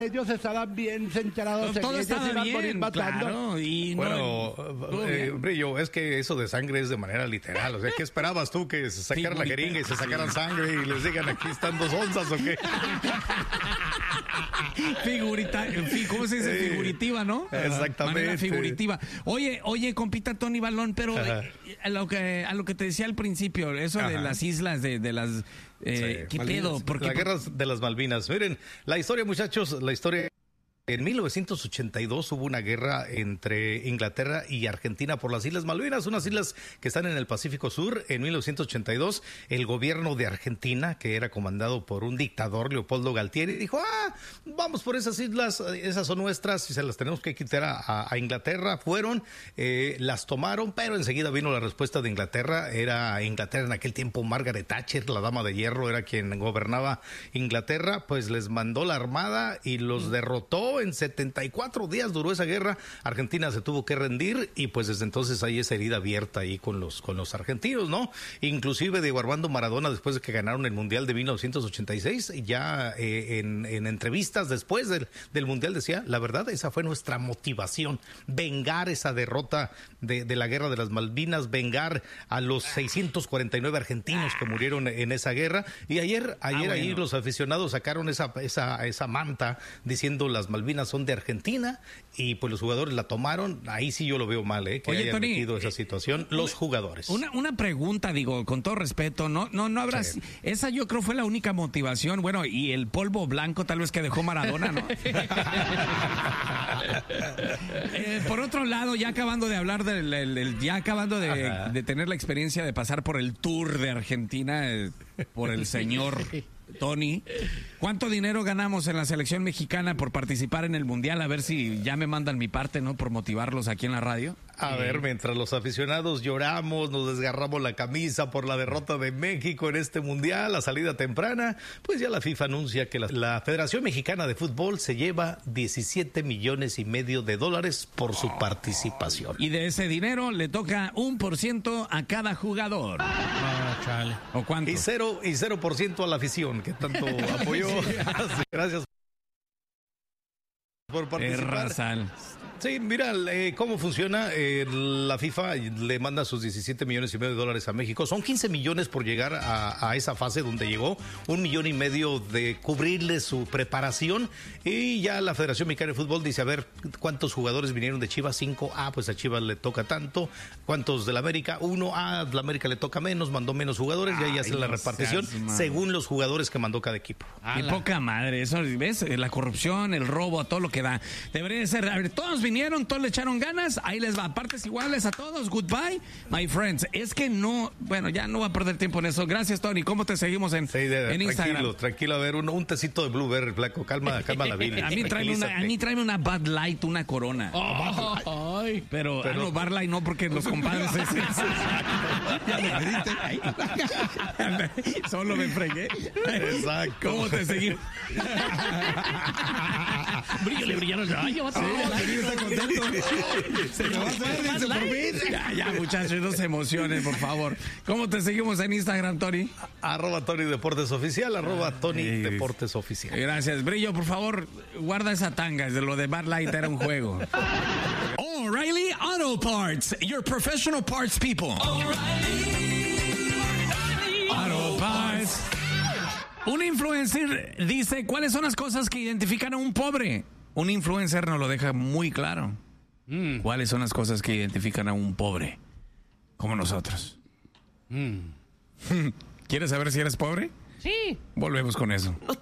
Ellos estaban bien centrados en todo ellos, estaba iban a morir bien, matando. claro. Y Bueno, Brillo, es que eso de sangre es de manera literal. O sea, ¿qué esperabas tú? ¿Que se sacara la jeringa y se sacaran sangre y les digan aquí están 2 onzas o qué? Figurita, ¿cómo se dice? Figurativa, ¿no? Exactamente. Manera figurativa. Oye, compita Tony Balón, pero a lo que te decía al principio, eso de las islas, de las... ¿qué pedo? Porque La guerra de las Malvinas. Miren, la historia, muchachos, la historia... En 1982 hubo una guerra entre Inglaterra y Argentina por las Islas Malvinas, unas islas que están en el Pacífico Sur. En 1982, el gobierno de Argentina, que era comandado por un dictador, Leopoldo Galtieri, dijo, vamos por esas islas, esas son nuestras y se las tenemos que quitar a Inglaterra. Fueron, las tomaron, pero enseguida vino la respuesta de Inglaterra. Era Inglaterra en aquel tiempo, Margaret Thatcher, la dama de hierro, era quien gobernaba Inglaterra, pues les mandó la armada y los derrotó. En 74 días duró esa guerra. Argentina se tuvo que rendir y pues desde entonces hay esa herida abierta ahí con los argentinos, ¿no? Inclusive Diego Armando Maradona, después de que ganaron el Mundial de 1986, ya en entrevistas después del Mundial decía, la verdad, esa fue nuestra motivación, vengar esa derrota de la guerra de las Malvinas, vengar a los 649 argentinos que murieron en esa guerra. Y ayer ahí los aficionados sacaron esa manta diciendo las Malvinas son de Argentina y pues los jugadores la tomaron. Ahí sí yo lo veo mal, que hayan metido esa situación los jugadores. Una pregunta, digo, con todo respeto, no habrá... Sí. Esa yo creo fue la única motivación, bueno, y el polvo blanco tal vez que dejó Maradona, ¿no? Por otro lado, ya acabando de hablar de tener la experiencia de pasar por el tour de Argentina, por el señor Tony, ¿cuánto dinero ganamos en la selección mexicana por participar en el Mundial? A ver si ya me mandan mi parte, ¿no? Por motivarlos aquí en la radio. A ver, mientras los aficionados lloramos, nos desgarramos la camisa por la derrota de México en este Mundial, la salida temprana, pues ya la FIFA anuncia que la Federación Mexicana de Fútbol se lleva 17 millones y medio de dólares por su participación. Y de ese dinero le toca 1% a cada jugador. Chale. ¿O cuánto? Y 0% a la afición, que tanto apoyó. Gracias por participar. Sí, mira cómo funciona. La FIFA le manda sus 17 millones y medio de dólares a México. Son 15 millones por llegar a esa fase donde llegó. 1,5 millones de cubrirle su preparación. Y ya la Federación Mexicana de Fútbol dice, a ver, ¿cuántos jugadores vinieron de Chivas? 5. Pues a Chivas le toca tanto. ¿Cuántos de la América? 1. La América le toca menos, mandó menos jugadores. Y ahí hacen la repartición según los jugadores que mandó cada equipo. Qué poca madre. Eso, ¿ves? La corrupción, el robo, a todo lo que da. Debería ser, a ver, todos vinieron, todos le echaron ganas, ahí les va, partes iguales a todos, goodbye, my friends. Es que no, bueno, ya no voy a perder tiempo en eso. Gracias, Tony. ¿Cómo te seguimos en Instagram? Tranquilo, a ver, un tecito de Blueberry, flaco, calma la vida. A mí tráeme una Bud Light, una Corona. Pero no, Bud Light no, porque los compadres ya me pediste. Solo me fregué. Exacto. ¿Cómo te seguimos? Le brillaron los rayos. Se lo va a hacer, dice, por fin. Ya, muchachos, no se emocionen, por favor. ¿Cómo te seguimos en Instagram, Tony? @Tony Deportes Oficial, @Tony Deportes Oficial. Gracias. Brillo, por favor, guarda esa tanga. De lo de Bud Light era un juego. O'Reilly Auto Parts, your professional parts people. O'Reilly Auto Parts. Un influencer dice, ¿cuáles son las cosas que identifican a un pobre? Un influencer nos lo deja muy claro. ¿Cuáles son las cosas que identifican a un pobre? Como nosotros. ¿Quieres saber si eres pobre? Sí. Volvemos con eso. No